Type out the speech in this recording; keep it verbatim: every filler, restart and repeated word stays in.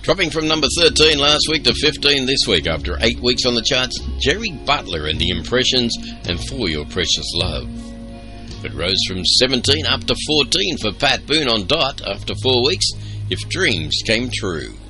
Dropping from number thirteen last week to fifteen this week after eight weeks on the charts, Jerry Butler and the Impressions and For Your Precious Love. It rose from seventeen up to fourteen for Pat Boone on Dot after four weeks, If Dreams Came True.